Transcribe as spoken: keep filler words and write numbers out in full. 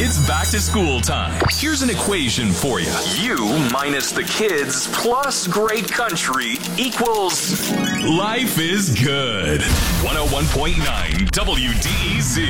It's back to school time. Here's an equation for you. You minus the kids plus great country equals... Life is good. one oh one point nine W D E Z.